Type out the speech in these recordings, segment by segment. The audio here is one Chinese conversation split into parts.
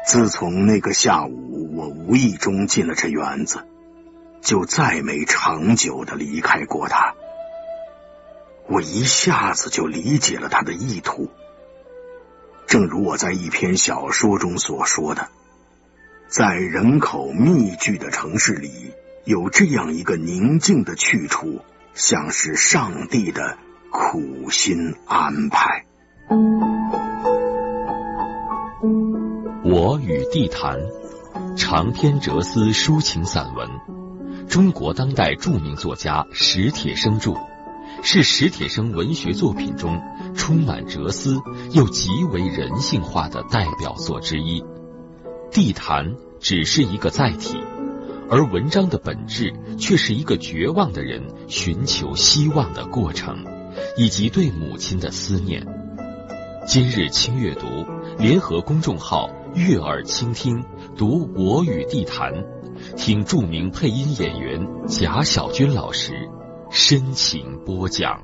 自从那个下午我无意中进了这园子，就再没长久地离开过它。我一下子就理解了他的意图，正如我在一篇小说中所说的，在人口密聚的城市里，有这样一个宁静的去处，像是上帝的苦心安排。 我与地坛，长篇哲思抒情散文，中国当代著名作家史铁生著，是史铁生文学作品中充满哲思又极为人性化的代表作之一。地坛只是一个载体，而文章的本质却是一个绝望的人寻求希望的过程，以及对母亲的思念。今日轻阅读联合公众号悦耳倾听读我与地坛，听著名配音演员贾小军老师深情播讲。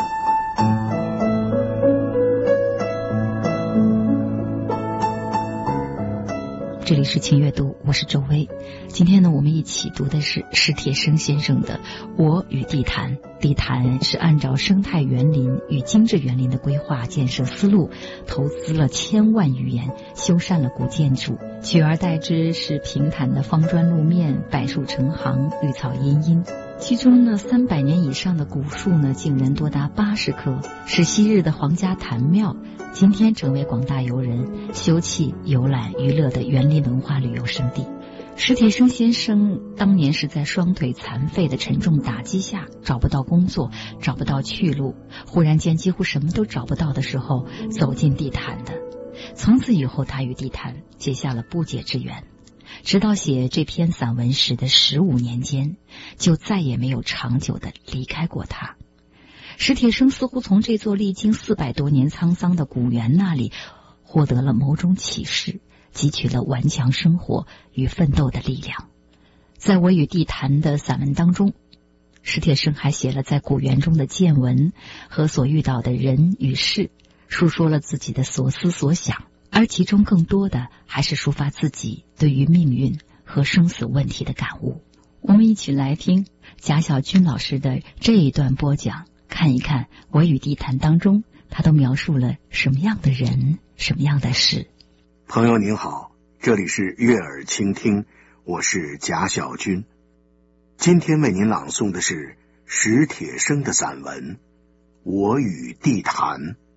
这里是轻阅读，我是周薇。今天呢，我们一起读的是史铁生先生的《我与地坛》。地坛是按照生态园林与精致园林的规划建设思路，投资了1000万余元，修缮了古建筑，取而代之是平坦的方砖路面，柏树成行，绿草茵茵。其中呢，300年以上的古树呢，竟然多达80棵，是昔日的皇家坛庙，今天成为广大游人休憩、游览、娱乐的园林文化旅游胜地。史铁生先生当年是在双腿残废的沉重打击下，找不到工作，找不到去路，忽然间几乎什么都找不到的时候，走进地坛的。从此以后，他与地坛结下了不解之缘。直到写这篇散文时的15年间，就再也没有长久地离开过它。史铁生似乎从这座历经400多年沧桑的古园那里获得了某种启示，汲取了顽强生活与奋斗的力量。在我与地坛的散文当中，史铁生还写了在古园中的见闻和所遇到的人与事，述说了自己的所思所想，而其中更多的还是抒发自己对于命运和生死问题的感悟。我们一起来听贾小军老师的这一段播讲，看一看我与地坛当中他都描述了什么样的人，什么样的事。 朋友您好，这里是悦耳倾听，我是贾小军。今天为您朗诵的是史铁生的散文《我与地坛》。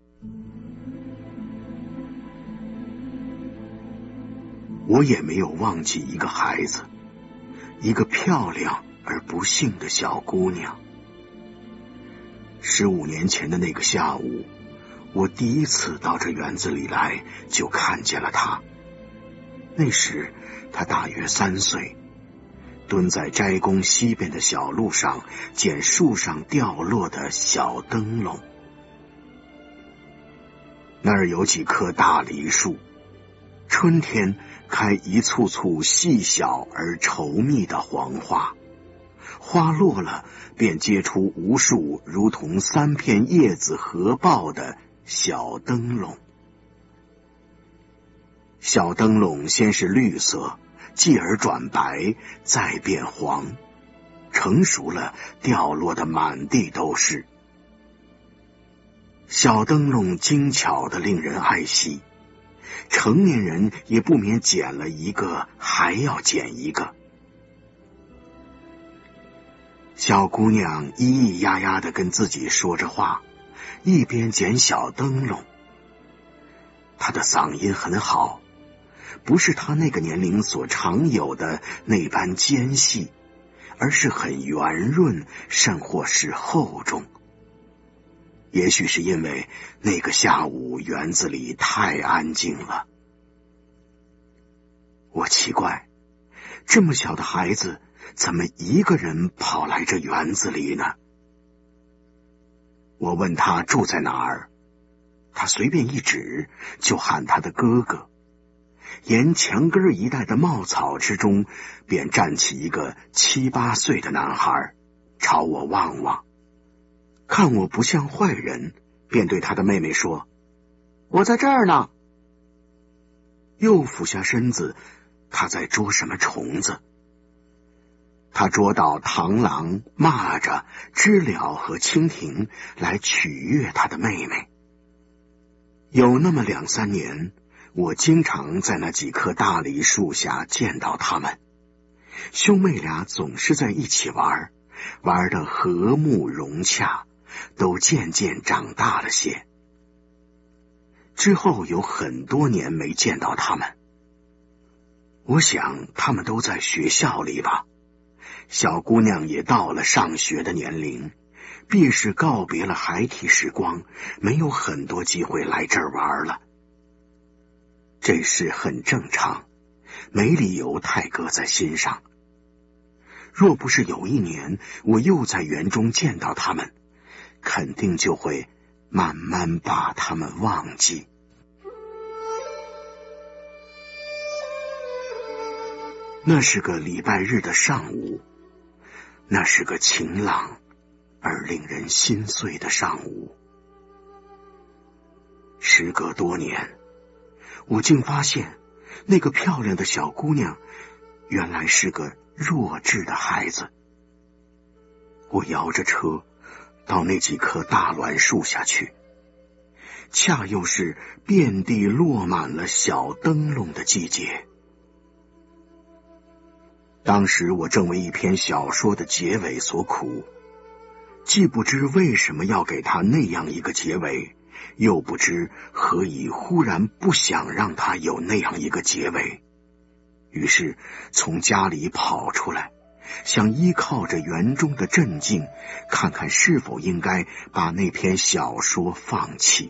我也没有忘记一个孩子，一个漂亮而不幸的小姑娘。15年前的那个下午，我第一次到这园子里来，就看见了她。那时她大约3岁，蹲在斋宫西边的小路上，捡树上掉落的小灯笼。那儿有几棵大梨树，春天开一簇簇细小而稠密的黄花，花落了便结出无数如同3片叶子合抱的小灯笼。小灯笼先是绿色，继而转白，再变黄，成熟了掉落的满地都是。小灯笼精巧的令人爱惜，成年人也不免捡了一个还要捡一个。小姑娘咿咿呀呀地跟自己说着话，一边捡小灯笼。她的嗓音很好，不是她那个年龄所常有的那般尖细，而是很圆润，甚或是厚重。也许是因为那个下午园子里太安静了。我奇怪，这么小的孩子怎么一个人跑来这园子里呢？我问他住在哪儿，他随便一指，就喊他的哥哥。沿墙根一带的茂草之中，便站起一个7、8岁的男孩，朝我望望，看我不像坏人，便对他的妹妹说：“我在这儿呢。” 又俯下身子，他在捉什么虫子。他捉到螳螂、蚂蚱、知了和蜻蜓来取悦他的妹妹。有那么2、3年，我经常在那几棵大梨树下见到他们。兄妹俩总是在一起玩，玩得和睦融洽，都渐渐长大了些。之后有很多年没见到他们，我想他们都在学校里吧。小姑娘也到了上学的年龄，必是告别了孩提时光，没有很多机会来这儿玩了。这事很正常，没理由太搁在心上。若不是有一年我又在园中见到他们，肯定就会慢慢把他们忘记。那是个礼拜日的上午，那是个晴朗而令人心碎的上午。时隔多年，我竟发现那个漂亮的小姑娘原来是个弱智的孩子。我摇着车到那几棵大栾树下去，恰又是遍地落满了小灯笼的季节。当时我正为一篇小说的结尾所苦，既不知为什么要给他那样一个结尾，又不知何以忽然不想让他有那样一个结尾。于是从家里跑出来，想依靠着园中的镇静，看看是否应该把那篇小说放弃。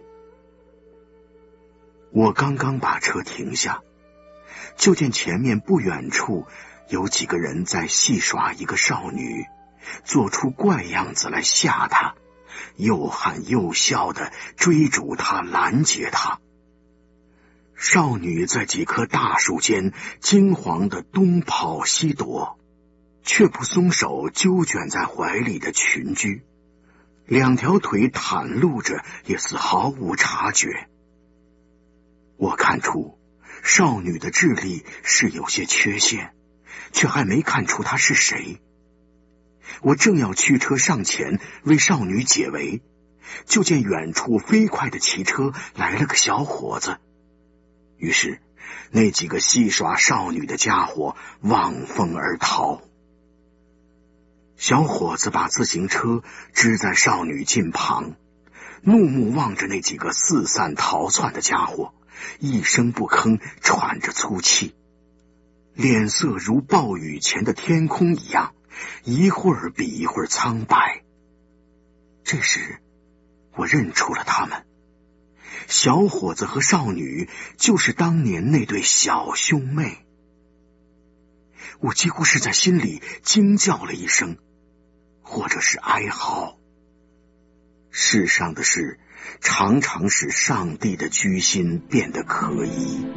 我刚刚把车停下，就见前面不远处有几个人在戏耍一个少女，做出怪样子来吓她，又喊又笑地追逐她，拦截她。少女在几棵大树间惊惶地东跑西躲，却不松手揪卷在怀里的裙裾，2条腿袒露着，也似毫无察觉。我看出少女的智力是有些缺陷，却还没看出她是谁。我正要驱车上前为少女解围，就见远处飞快的骑车来了个小伙子。于是那几个戏耍少女的家伙望风而逃。小伙子把自行车支在少女近旁，怒目望着那几个四散逃窜的家伙，一声不吭，喘着粗气，脸色如暴雨前的天空一样，一会儿比一会儿苍白。这时我认出了他们，小伙子和少女就是当年那对小兄妹。我几乎是在心里惊叫了一声，或者是哀嚎。世上的事常常使上帝的居心变得可疑。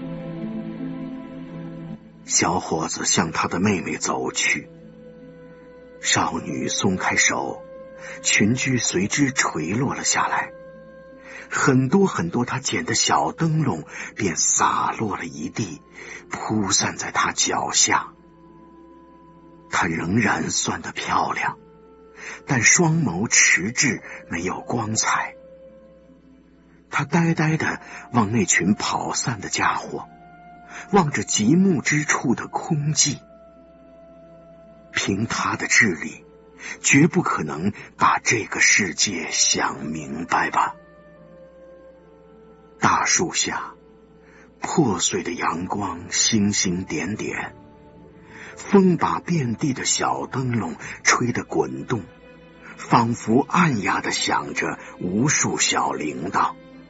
小伙子向他的妹妹走去，少女松开手，裙裾随之垂落了下来，很多很多她捡的小灯笼便洒落了一地，铺散在她脚下。她仍然算得漂亮，但双眸迟滞，没有光彩。她呆呆地望那群跑散的家伙，望着极目之处的空寂。凭她的智力，绝不可能把这个世界想明白吧。大树下，破碎的阳光星星点点，风把遍地的小灯笼吹得滚动，仿佛暗哑地响着无数小铃铛。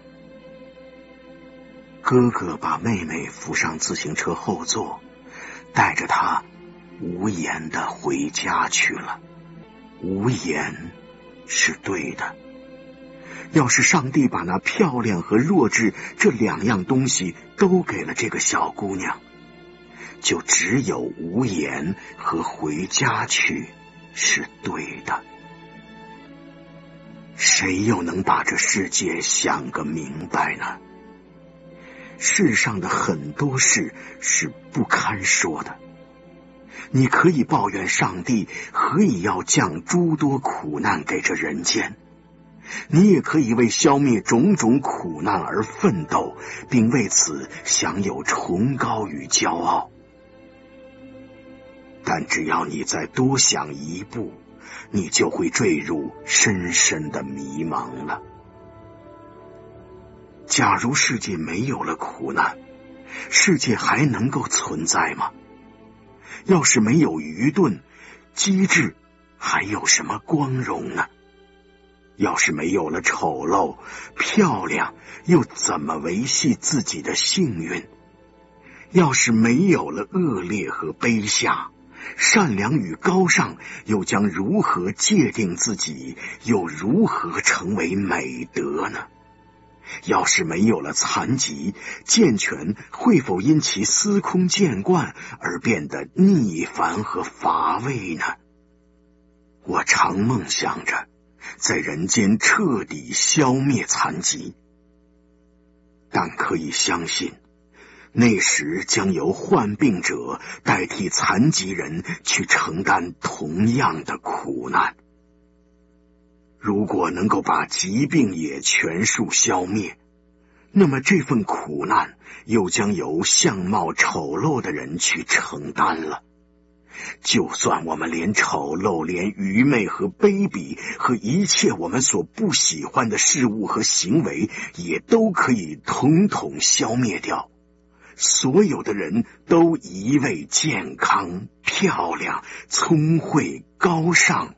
哥哥把妹妹扶上自行车后座，带着她无言地回家去了。无言是对的。要是上帝把那漂亮和弱智这2样东西都给了这个小姑娘，就只有无言和回家去是对的。谁又能把这世界想个明白呢？ 世上的很多事是不堪说的。你可以抱怨上帝何以要降诸多苦难给这人间，你也可以为消灭种种苦难而奋斗，并为此享有崇高与骄傲。但只要你再多想一步，你就会坠入深深的迷茫了。假如世界没有了苦难，世界还能够存在吗？要是没有愚钝、机智，还有什么光荣呢？要是没有了丑陋、漂亮，又怎么维系自己的幸运？要是没有了恶劣和卑下，善良与高尚又将如何界定自己，又如何成为美德呢？要是没有了残疾，健全会否因其司空见惯而变得逆繁和乏味呢？我常梦想着在人间彻底消灭残疾，但可以相信，那时将由患病者代替残疾人去承担同样的苦难。如果能够把疾病也全数消灭，那么这份苦难又将由相貌丑陋的人去承担了。就算我们连丑陋、连愚昧和卑鄙和一切我们所不喜欢的事物和行为也都可以统统消灭掉，所有的人都一味健康、漂亮、聪慧、高尚，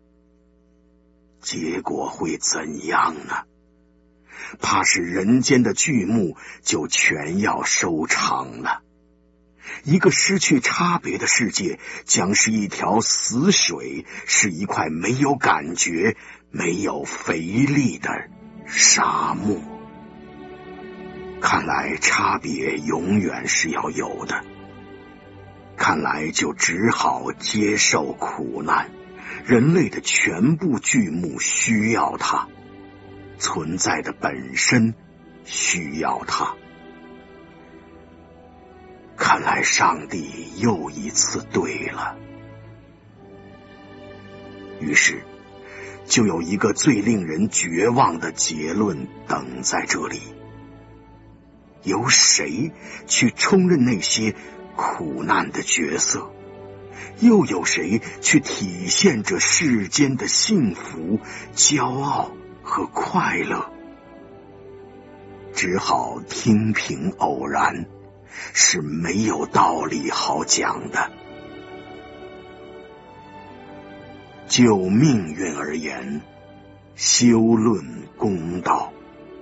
结果会怎样呢？怕是人间的剧目就全要收场了。一个失去差别的世界将是一条死水，是一块没有感觉、没有肥力的沙漠。看来差别永远是要有的，看来就只好接受苦难。人类的全部剧目需要它，存在的本身需要它。看来上帝又一次对了。于是就有一个最令人绝望的结论等在这里：由谁去充任那些苦难的角色？又有谁去体现这世间的幸福、骄傲和快乐？只好听凭偶然，是没有道理好讲的。就命运而言，休论公道。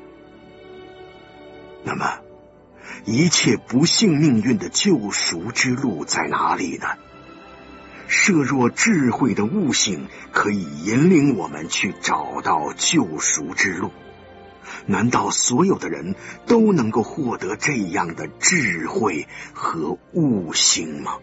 那么，一切不幸命运的救赎之路在哪里呢？设若智慧的悟性可以引领我们去找到救赎之路，难道所有的人都能够获得这样的智慧和悟性吗？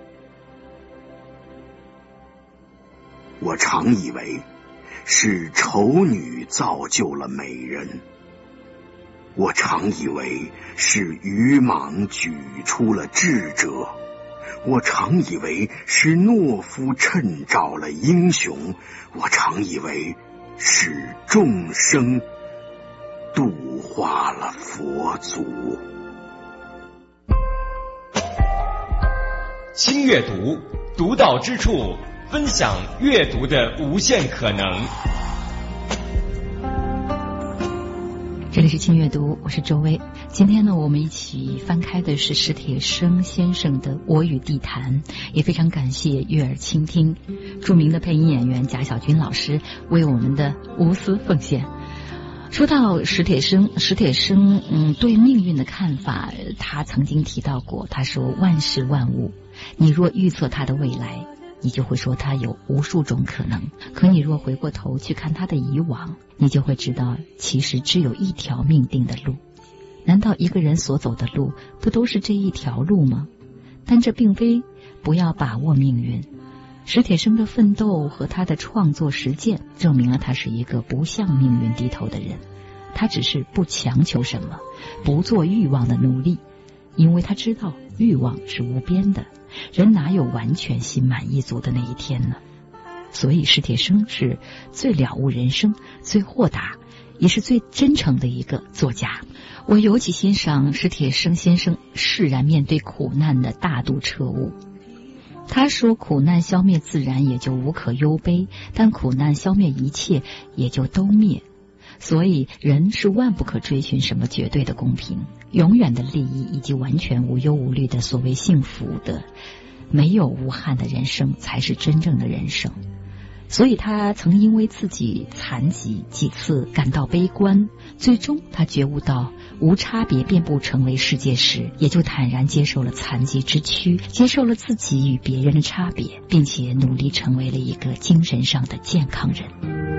我常以为是丑女造就了美人，我常以为是愚莽举出了智者，我常以为是懦夫衬照了英雄，我常以为是众生度化了佛祖。 轻阅读，独到之处，分享阅读的无限可能。 这里是轻阅读，我是周薇。今天呢，我们一起翻开的是史铁生先生的《我与地坛》，也非常感谢悦耳倾听著名的配音演员贾小军老师为我们的无私奉献。说到史铁生对命运的看法，他曾经提到过，他说万事万物，你若预测他的未来，你就会说他有无数种可能，可你若回过头去看他的以往，你就会知道其实只有一条命定的路。难道一个人所走的路不都是这一条路吗？但这并非不要把握命运。史铁生的奋斗和他的创作实践证明了他是一个不向命运低头的人。 他只是不强求什么，不做欲望的奴隶，因为他知道欲望是无边的，人哪有完全心满意足的那一天呢？所以史铁生是最了悟人生、最豁达，也是最真诚的一个作家。我尤其欣赏史铁生先生释然面对苦难的大度彻悟。他说，苦难消灭自然也就无可忧悲，但苦难消灭一切也就都灭。所以人是万不可追寻什么绝对的公平、永远的利益以及完全无忧无虑的所谓幸福的没有无憾的人生才是真正的人生。所以他曾因为自己残疾几次感到悲观，最终他觉悟到无差别便不成为世界时，也就坦然接受了残疾之躯，接受了自己与别人的差别，并且努力成为了一个精神上的健康人。